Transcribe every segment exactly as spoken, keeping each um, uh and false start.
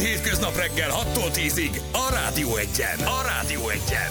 hétköznap reggel hattól tízig a Rádió Egyen. A Rádió Egyen.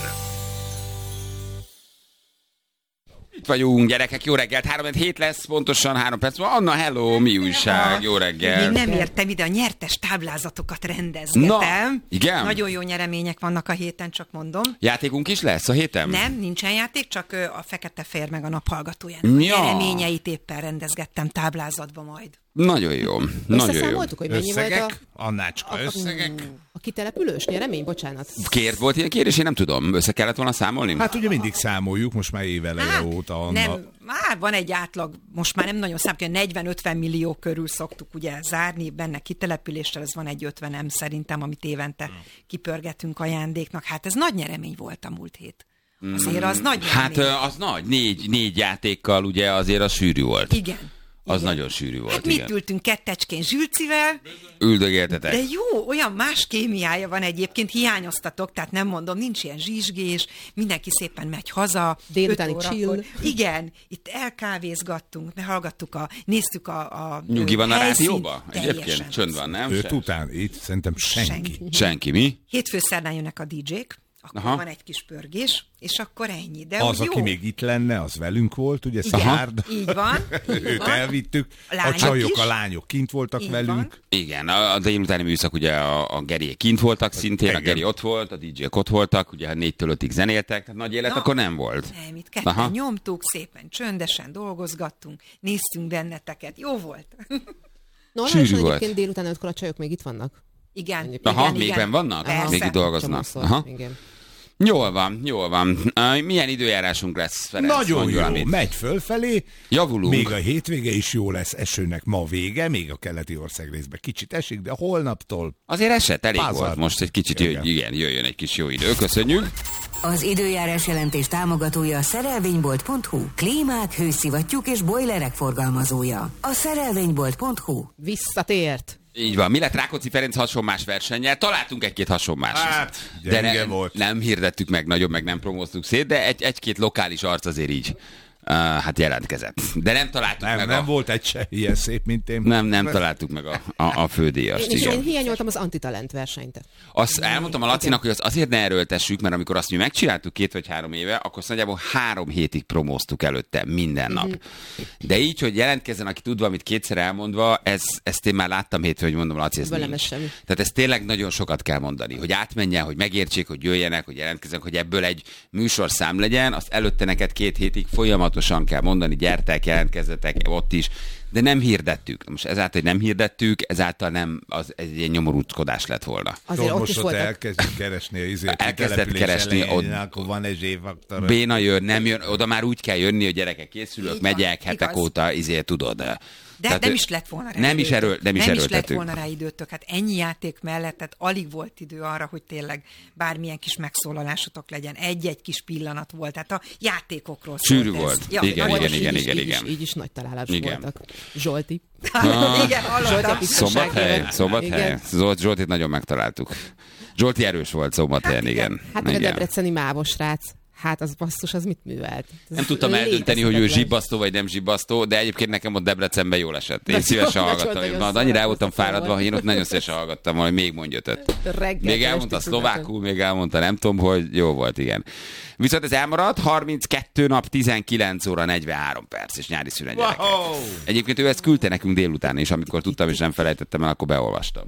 Itt vagyunk, gyerekek, jó reggelt, három hét lesz, pontosan három perc van. Anna, hello, mi újság, jó reggel. Én nem értem ide, a nyertes táblázatokat rendezgetem. Na, igen? Nagyon jó nyeremények vannak a héten, csak mondom. Játékunk is lesz a héten? Nem, nincsen játék, csak a Fekete Fér meg a Naphallgatójának ja. a nyereményeit éppen rendezgettem táblázatba majd. Nagyon jó, nagyon jó. Összeszámoltuk, hogy mennyi összegek? volt a... Annácska, összegek? A kitelepülős nyeremény? Bocsánat. Kért volt ilyen kérdés, én nem tudom. Össze kellett volna számolni? Hát ugye mindig számoljuk, most már éveleje Hát, óta. Anna... nem, már van egy átlag, most már nem nagyon számít, negyven-ötven millió körül szoktuk ugye zárni, benne kitelepüléssel, ez van egy ötvenem szerintem, amit évente kipörgetünk ajándéknak. Hát ez nagy nyeremény volt a múlt hét. Azért az nagy Hát nyeremény. az nagy, négy, négy játékkal ugye azért az sűrű volt. Igen. Az Igen. nagyon sűrű volt, Hát igen. mit ültünk kettecskén Zsülcivel, Üldögéltetek. de jó, olyan más kémiája van egyébként, hiányoztatok, tehát nem mondom, nincs ilyen zsizsgés, mindenki szépen megy haza. Délutáni öt órakor. chill. Igen, itt elkávézgattunk, hallgattuk, a, néztük a, a Nyugi van a helyszínt. rádióban? Teljesen. Egyébként csönd van, nem? Őt Se- után itt szerintem senki. Senki. Senki, mi? Hétfő szerdán jönnek a dé dzsék, akkor Aha. van egy kis pörgés, és akkor ennyi. De Az, úgy aki jó. még itt lenne, az velünk volt, ugye Igen, Szárd. így van. Így Őt van. elvittük. A lányok A csajok, is. a lányok kint voltak Így velünk. van. Igen, a, a délutáni műszak ugye a, a Geriek kint voltak szintén, Igen. a Geri ott volt, a dé dzsék ott voltak, ugye négytől ötig zenéltek, tehát nagy élet Na, akkor nem volt. Nem, itt ketten Aha. nyomtuk, szépen csöndesen dolgozgattunk, néztünk benneteket, jó volt. Normálisan Sűrű volt. egyébként délután ötkor a csajok még itt vannak. Igen, Egyébként. Aha, igen, még igen. benn vannak? Persze. Még itt dolgoznak. Csomószor, Aha. igen. Jól van, jól van. Uh, milyen időjárásunk lesz, Ferenc? Nagyon Mondj jó, valamit. megy fölfelé. Javulunk. Még a hétvége is jó lesz, esőnek ma vége, még a keleti ország részben kicsit esik, de holnaptól Azért esett, elég Pázar. volt most egy kicsit, hogy Igen. igen, jöjjön egy kis jó idő. Köszönjük. Az időjárás jelentés támogatója a szerelvénybolt pont hu. Klímák, hőszivattyúk és bojlerek forgalmazója. A szerelvénybolt pont hu. Visszatért. Így van. Mi lett Rákóczi Ferenc hasonmás versennyel? Találtunk egy-két hasonmás. Hát, de gyenge ne, volt. nem hirdettük meg nagyon, meg nem promóztuk szét, de egy, egy-két lokális arc azért így uh, hát jelentkezett. De nem találtuk nem, meg nem a... volt egy se ilyen szép, mint én. Nem, nem találtuk meg a, a, a fődíjast. Én, és Igen. én hiányoltam az antitalent versenyt. Azt elmondtam a Lacinak, hogy az azért ne erőltessük, mert amikor azt mi megcsináltuk két vagy három éve, akkor azt nagyjából három hétig promóztuk előtte minden nap. De így, hogy jelentkezzen, aki tud valamit kétszer elmondva, ez, ezt én már láttam hétfő, hogy mondom, Laci, ez Velem nincs. ez semmi. Tehát ez tényleg nagyon sokat kell mondani, hogy átmenjen, hogy megértsék, hogy jöjjenek, hogy jelentkezzenek, hogy ebből egy műsorszám legyen, azt előtte neked két hétig folyamatosan kell mondani, gyertek, jelentkezzetek ott is, de nem hirdettük. Most ezáltal, hogy nem hirdettük, ezáltal nem az egy ilyen nyomorúckodás lett volna. Azért ott most is ott voltak. elkezdjük keresni a izét. Elkezdett település keresni, elején, ott- akkor van egy zséfaktor. Béna jön, nem jön, oda már úgy kell jönni, hogy gyerekek készülök, Így van, megyek hetek igaz. óta, izé tudod. De Tehát, nem ő- is lett volna rá Nem is, időtök. erről, nem is nem is lett erőltetünk. volna rá időtök. Hát ennyi játék mellett, tehát alig volt idő arra, hogy tényleg bármilyen kis megszólalásotok legyen. Egy-egy kis pillanat volt. Tehát a játékokról Sűrű szólt ez. volt. Ja, Igen, nagyon igen, sűrű. igen, így, igen, így, igen. Is, így is nagy találás Igen. voltak. Zsolti. Igen, hallottam. Zsolti Szombathely, Igen. Szombathely. Zolt Zsoltit nagyon megtaláltuk. Zsolti erős volt Szombathelyen, igen. Hát meg a igen. debreceni mávos srác. Hát az basszus, az mit művelt? Ez Nem tudtam eldönteni, hogy ő létezhetetlen. zsibbasztó vagy nem zsibbasztó, de egyébként nekem ott Debrecenben jól esett. Én De szívesen csodás hallgattam. volt, Na, nagyon annyira el voltam szórakoztató fáradva, hogy volt. én ott nagyon szívesen hallgattam, hogy még mondj ötöt. Reggel Még elmondta estig szlovákul, még elmondta nem tudom, hogy jó volt, igen. Viszont ez elmaradt, harminckettő nap, tizenkilenc óra, negyvenhárom perc, és nyári szünet gyerekek. Wow. Egyébként ő ezt küldte nekünk délután, és amikor tudtam, és nem felejtettem el, akkor beolvastam.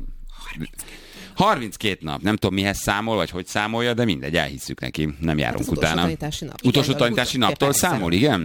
harminckét nap, nem tudom mihez számol, vagy hogy számolja, de mindegy, elhisszük neki, nem járunk Hát az utolsó utána. tanítási nap. Utolsó Igen, tanítási igen, naptól persze. számol, igen?